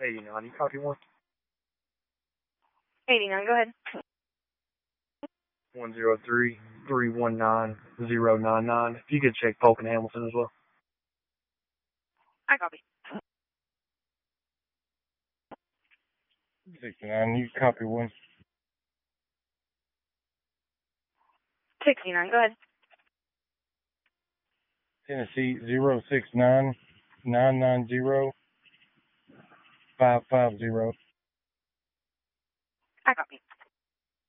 89, you copy one? 89, go ahead. 103-319-099. If you could check Polk and Hamilton as well. I copy. 69, you copy one. 69, go ahead. Tennessee 069-990-550. I copy.